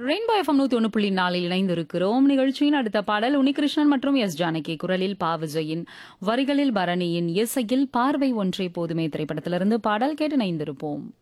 Rainbow FM 101.4 இணைந்திருக்கிறோம். நிகழ்ச்சியின் அடுத்த பாடல் உன்னிகிருஷ்ணன் மற்றும் எஸ் ஜானகி குரலில் பா விஜயின் வரிகளில் பரணியின் இசையில் பார்வை ஒன்றே போதுமே திரைப்படத்திலிருந்து பாடல் கேட்டு இணைந்திருப்போம்.